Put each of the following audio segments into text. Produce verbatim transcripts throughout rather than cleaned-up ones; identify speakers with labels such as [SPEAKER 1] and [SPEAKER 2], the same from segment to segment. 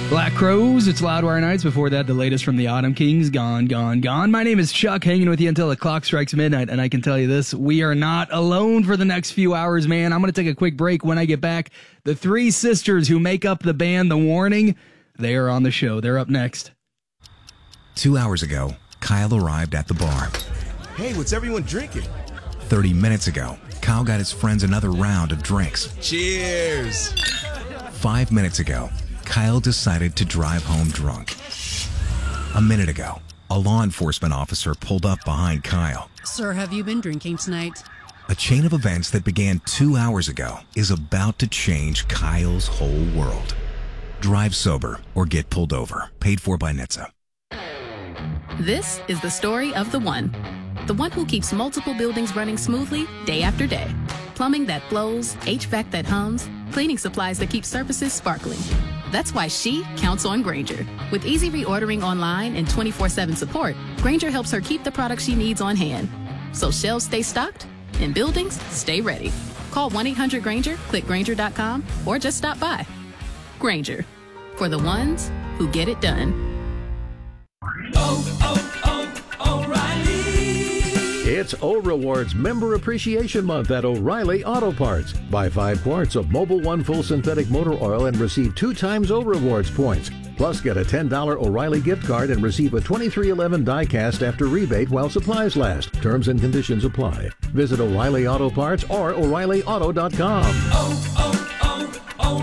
[SPEAKER 1] Black Crows, it's Loudwire Nights. Before that, the latest from the Autumn Kings, Gone, Gone, Gone. My name is Chuck, hanging with you until the clock strikes midnight, and I can tell you this, we are not alone for the next few hours, man. I'm going to take a quick break. When I get back, the three sisters who make up the band The Warning, they are on the show. They're up next.
[SPEAKER 2] Two hours ago, Kyle arrived at the bar.
[SPEAKER 3] Hey, what's everyone drinking?
[SPEAKER 2] Thirty minutes ago, Kyle got his friends another round of drinks.
[SPEAKER 3] Cheers!
[SPEAKER 2] Five minutes ago, Kyle decided to drive home drunk. A minute ago, a law enforcement officer pulled up behind Kyle.
[SPEAKER 4] Sir, have you been drinking tonight?
[SPEAKER 2] A chain of events that began two hours ago is about to change Kyle's whole world. Drive sober or get pulled over. Paid for by N H T S A.
[SPEAKER 5] This is the story of the one. The one who keeps multiple buildings running smoothly day after day. Plumbing that flows, H V A C that hums, cleaning supplies that keep surfaces sparkling. That's why she counts on Grainger. With easy reordering online and twenty-four seven support, Grainger helps her keep the products she needs on hand. So shelves stay stocked and buildings stay ready. Call one eight hundred Grainger, click Grainger dot com, or just stop by. Grainger, for the ones who get it done.
[SPEAKER 6] Oh, oh, oh, O'Reilly!
[SPEAKER 7] It's O Rewards Member Appreciation Month at O'Reilly Auto Parts. Buy five quarts of Mobil One Full Synthetic Motor Oil and receive two times O Rewards points. Plus, get a ten dollars O'Reilly gift card and receive a twenty-three eleven die-cast after rebate while supplies last. Terms and conditions apply. Visit O'Reilly Auto Parts or O'Reilly Auto dot com.
[SPEAKER 6] Oh,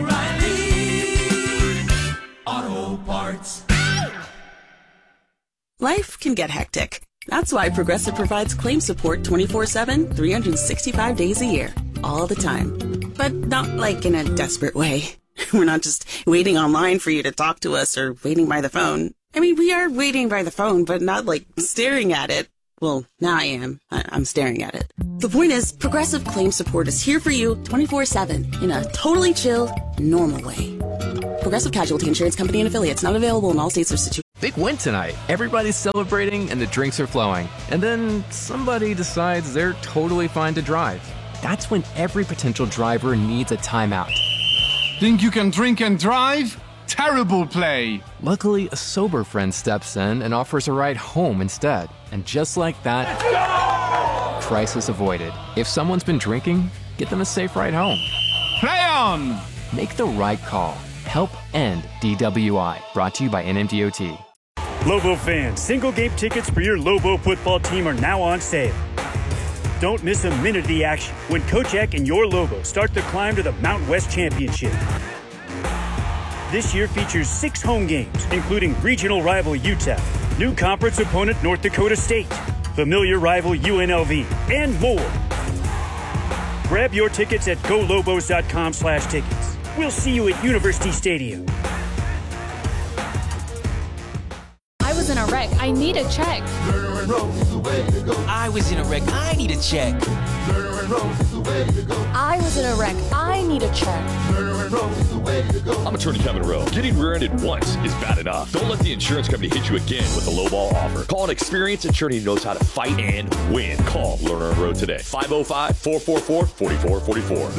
[SPEAKER 6] oh, oh, O'Reilly Auto Parts.
[SPEAKER 8] Life can get hectic. That's why Progressive provides claim support twenty-four seven, three hundred sixty-five days a year, all the time. But not like in a desperate way. We're not just waiting online for you to talk to us or waiting by the phone. I mean, we are waiting by the phone, but not like staring at it. Well, now I am. I- I'm staring at it. The point is, Progressive claim support is here for you twenty-four seven in a totally chill, normal way. Progressive Casualty Insurance Company and Affiliates, not available in all states or situations.
[SPEAKER 9] Big win tonight. Everybody's celebrating and the drinks are flowing. And then somebody decides they're totally fine to drive. That's when every potential driver needs a timeout.
[SPEAKER 10] Think you can drink and drive? Terrible play.
[SPEAKER 9] Luckily, a sober friend steps in and offers a ride home instead. And just like that, crisis avoided. If someone's been drinking, get them a safe ride home.
[SPEAKER 10] Play on!
[SPEAKER 9] Make the right call. Help end D W I. Brought to you by N M D O T.
[SPEAKER 11] Lobo fans, single game tickets for your Lobo football team are now on sale. Don't miss a minute of the action when Coach Eck and your Lobo start the climb to the Mountain West Championship. This year features six home games, including regional rival U T E P, new conference opponent North Dakota State, familiar rival U N L V, and more. Grab your tickets at go lobos dot com slash tickets. We'll see you at University Stadium.
[SPEAKER 12] I was in a wreck. I need a check.
[SPEAKER 13] I was in a wreck. I need a check.
[SPEAKER 12] I was in a wreck. I need a check.
[SPEAKER 14] I'm attorney Kevin Rowe. Getting rear-ended once is bad enough. Don't let the insurance company hit you again with a lowball offer. Call an experienced attorney who knows how to fight and win. Call Lerner and Rowe today. five oh five, four four four, four four four four.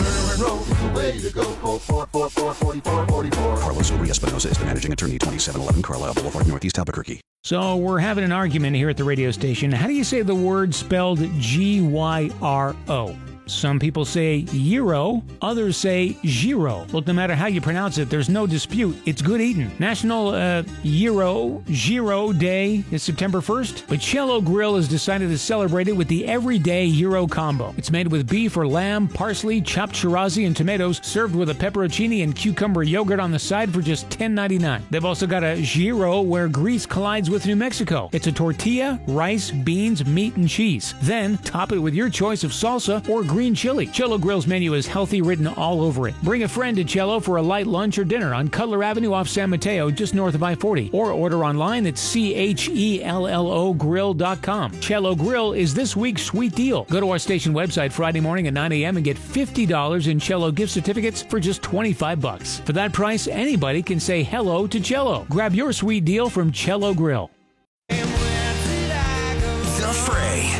[SPEAKER 15] Carlos Uri-Espinosa is the managing attorney, twenty-seven eleven Carlisle Boulevard, Northeast Albuquerque.
[SPEAKER 16] So we're having an argument here at the radio station. How do you say the word spelled G Y R O? Some people say gyro, others say gyro. Look, no matter how you pronounce it, there's no dispute. It's good eating. National uh, Gyro, Gyro Day is September first, but Cello Grill has decided to celebrate it with the Everyday Gyro Combo. It's made with beef or lamb, parsley, chopped chirazi, and tomatoes, served with a pepperoncini and cucumber yogurt on the side for just ten ninety-nine. They've also got a gyro where Greece collides with New Mexico. It's a tortilla, rice, beans, meat, and cheese. Then top it with your choice of salsa or green chili. Cello Grill's menu is healthy written all over it. Bring a friend to Cello for a light lunch or dinner on Cutler Avenue off San Mateo, just north of I forty. Or order online at C H E L L O grill dot com. Cello Grill is this week's sweet deal. Go to our station website Friday morning at nine a.m. and get fifty dollars in Cello gift certificates for just twenty-five bucks. For that price, anybody can say hello to Cello. Grab your sweet deal from Cello Grill.
[SPEAKER 2] The Fray.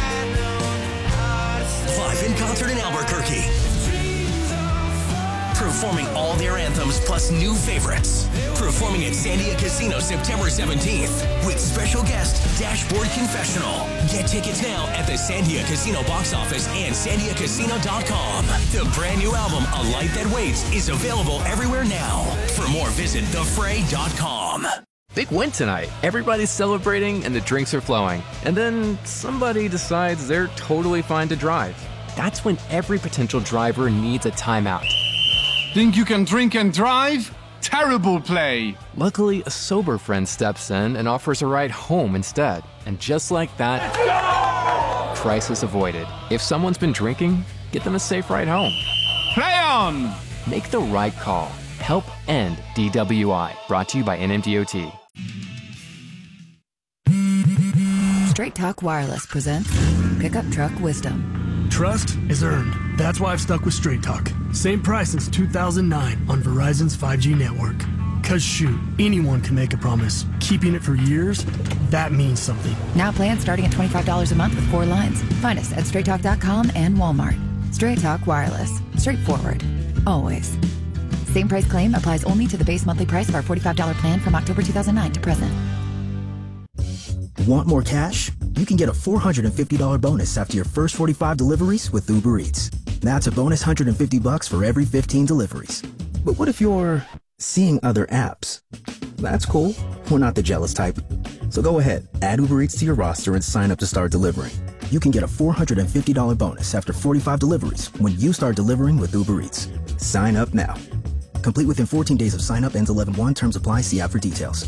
[SPEAKER 2] Live in concert in Albuquerque.
[SPEAKER 13] performing all their anthems plus new favorites. Performing at Sandia Casino September seventeenth with special guest Dashboard Confessional. Get tickets now at the Sandia Casino box office and sandia casino dot com. The brand new album, A Light That Waits, is available everywhere now. For more, visit the fray dot com.
[SPEAKER 9] Big win tonight. Everybody's celebrating and the drinks are flowing. And then somebody decides they're totally fine to drive. That's when every potential driver needs a timeout.
[SPEAKER 10] Think you can drink and drive? Terrible play.
[SPEAKER 9] Luckily, a sober friend steps in and offers a ride home instead. And just like that, crisis avoided. If someone's been drinking, get them a safe ride home.
[SPEAKER 10] Play on!
[SPEAKER 9] Make the right call. Help end D W I. Brought to you by N M D O T.
[SPEAKER 17] Straight Talk Wireless presents Pickup Truck Wisdom.
[SPEAKER 18] Trust is earned. That's why I've stuck with Straight Talk. Same price since two thousand nine on Verizon's five G network. Cause shoot, anyone can make a promise. Keeping it for years, that means something.
[SPEAKER 17] Now plans starting at twenty-five dollars a month with four lines. Find us at straight talk dot com and Walmart. Straight Talk Wireless. Straightforward. Always. Same price claim applies only to the base monthly price of our forty-five dollars plan from October two thousand nine to present.
[SPEAKER 19] Want more cash? You can get a four hundred fifty dollars bonus after your first forty-five deliveries with Uber Eats. That's a bonus one hundred fifty bucks for every fifteen deliveries. But what if you're seeing other apps? That's cool. We're not the jealous type. So go ahead, add Uber Eats to your roster and sign up to start delivering. You can get a four hundred fifty dollars bonus after forty-five deliveries when you start delivering with Uber Eats. Sign up now. Complete within fourteen days of sign up, ends eleven one. Terms apply. See app for details.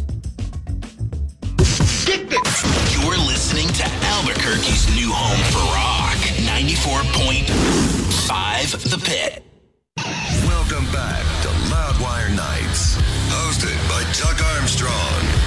[SPEAKER 13] You're listening to Albuquerque's new home for rock. ninety-four point five The Pit.
[SPEAKER 20] Welcome back to Loudwire Nights, hosted by Chuck Armstrong.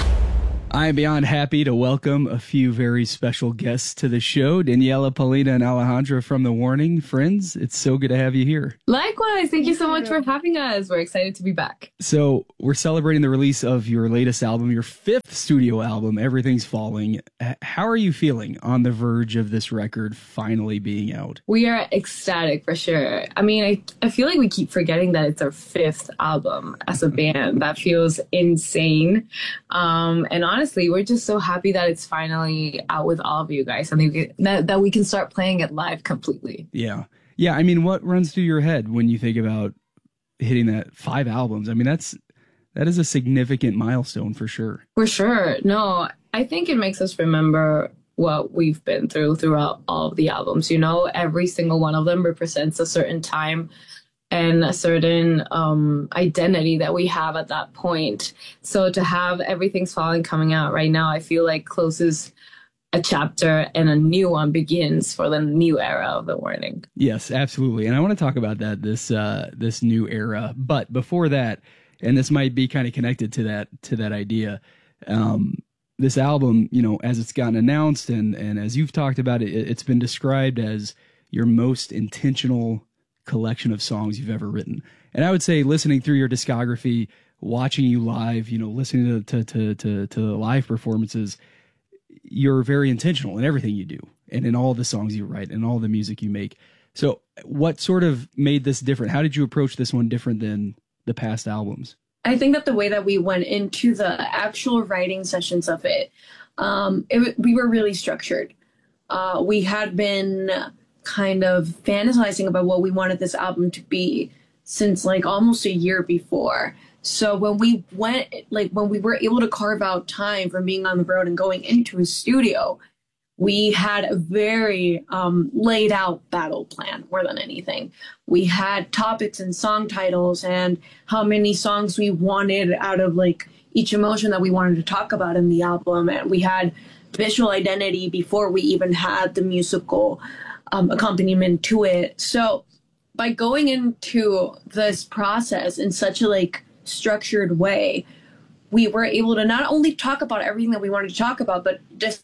[SPEAKER 1] I am beyond happy to welcome a few very special guests to the show. Daniela, Paulina, and Alejandra from The Warning. Friends, it's so good to have you here.
[SPEAKER 21] Likewise. Thank you so much for having us. We're excited to be back.
[SPEAKER 1] So we're celebrating the release of your latest album, your fifth studio album, Everything's Falling. How are you feeling on the verge of this record finally being out?
[SPEAKER 21] We are ecstatic for sure. I mean, I, I feel like we keep forgetting that it's our fifth album as a band. That feels insane. Um, and honestly, Honestly, we're just so happy that it's finally out with all of you guys and that, that we can start playing it live completely.
[SPEAKER 1] Yeah. Yeah. I mean, what runs through your head when you think about hitting that five albums? I mean, that's that is a significant milestone for sure.
[SPEAKER 21] For sure. No, I think it makes us remember what we've been through throughout all of the albums. You know, every single one of them represents a certain time and a certain um, identity that we have at that point. So to have Everything's Falling coming out right now, I feel like closes a chapter and a new one begins for the new era of The Warning.
[SPEAKER 1] Yes, absolutely. And I want to talk about that, this uh, this new era. But before that, and this might be kind of connected to that to that idea, um, this album, you know, as it's gotten announced and, and as you've talked about it, it's been described as your most intentional collection of songs you've ever written. And I would say listening through your discography, watching you live, you know, listening to, to, to, to, to the live performances, you're very intentional in everything you do and in all the songs you write and all the music you make. So what sort of made this different? How did you approach this one different than the past albums?
[SPEAKER 21] I think that the way that we went into the actual writing sessions of it, um, it we were really structured. Uh, we had been kind of fantasizing about what we wanted this album to be since like almost a year before. So when we went, like when we were able to carve out time from being on the road and going into a studio, we had a very um, laid out battle plan more than anything. We had topics and song titles and how many songs we wanted out of like each emotion that we wanted to talk about in the album. And we had visual identity before we even had the musical Um, accompaniment to it. So by going into this process in such a like structured way, we were able to not only talk about everything that we wanted to talk about, but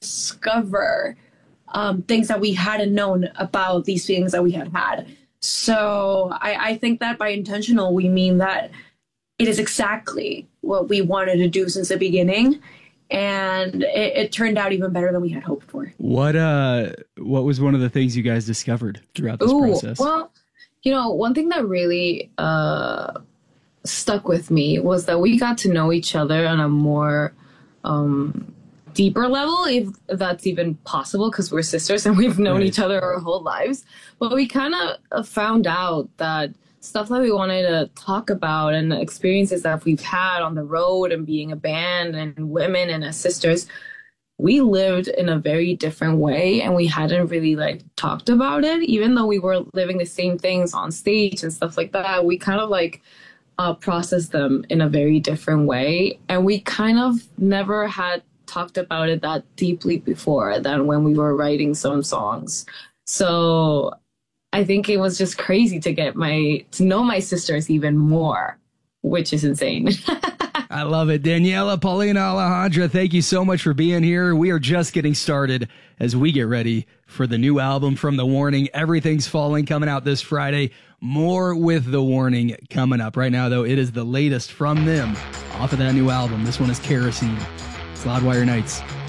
[SPEAKER 21] discover um, things that we hadn't known about these feelings that we had had. So I, I think that by intentional, we mean that it is exactly what we wanted to do since the beginning. And it, it turned out even better than we had hoped for.
[SPEAKER 1] What uh, what was one of the things you guys discovered throughout this
[SPEAKER 21] Ooh,
[SPEAKER 1] process?
[SPEAKER 21] Well, You know, one thing that really uh, stuck with me was that we got to know each other on a more um, deeper level, if that's even possible, because we're sisters and we've known
[SPEAKER 1] Right.
[SPEAKER 21] each other our whole lives. But we kind of found out that stuff that we wanted to talk about and experiences that we've had on the road and being a band and women and as sisters, we lived in a very different way, and we hadn't really like talked about it, even though we were living the same things on stage and stuff like that. We kind of like uh, processed them in a very different way, and we kind of never had talked about it that deeply before than when we were writing some songs. So I think it was just crazy to get my to know my sisters even more, which is insane.
[SPEAKER 1] I love it. Daniela, Paulina, Alejandra, thank you so much for being here. We are just getting started as we get ready for the new album from The Warning. Everything's Falling, coming out this Friday. More with The Warning coming up. Right now, though, it is the latest from them off of that new album. This one is Kerosene. It's Loudwire Nights.